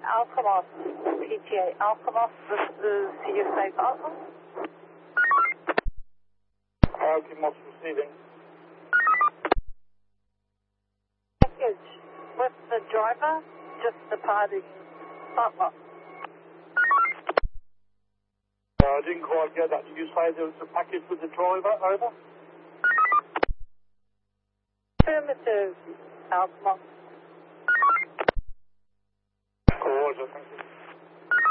Alkamos, PTA Alkamos, this is CSA Basel. Alkamos receiving. Package with the driver, just departing Butler. I didn't quite get that. Did you say there was a package with the driver? Over? Affirmative, Alkamos. Roger, thank you.